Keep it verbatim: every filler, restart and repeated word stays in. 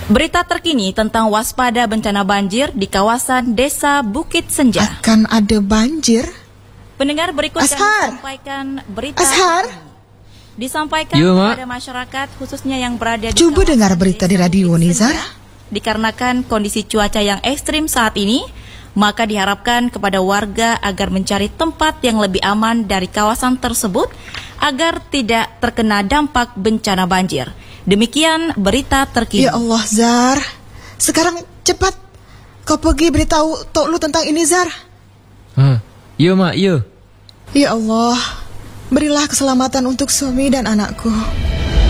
Berita terkini tentang waspada bencana banjir di kawasan Desa Bukit Senja. Akan ada banjir? Pendengar, berikut kami sampaikan berita Ashar. Disampaikan Yo, kepada masyarakat khususnya yang berada di Coba dengar berita di radio, Nizar. Dikarenakan kondisi cuaca yang ekstrim saat ini, maka diharapkan kepada warga agar mencari tempat yang lebih aman dari kawasan tersebut agar tidak terkena dampak bencana banjir. Demikian berita terkini. Ya Allah, Zar. Sekarang cepat kau pergi beritahu Tok Lu tentang ini, Zar. Ha, ya mak, ya. Ya Allah, berilah keselamatan untuk suami dan anakku.